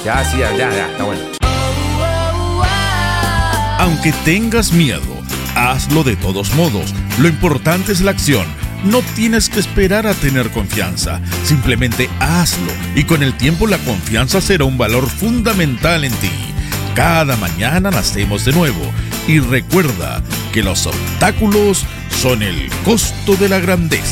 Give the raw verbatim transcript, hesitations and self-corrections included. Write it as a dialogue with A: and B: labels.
A: Ya, sí, ya, ya, ya, está bueno.
B: Aunque tengas miedo, hazlo de todos modos. Lo importante es la acción. No tienes que esperar a tener confianza. Simplemente hazlo. Y con el tiempo la confianza será un valor fundamental en ti. Cada mañana nacemos de nuevo. Y recuerda que los obstáculos son el costo de la grandeza.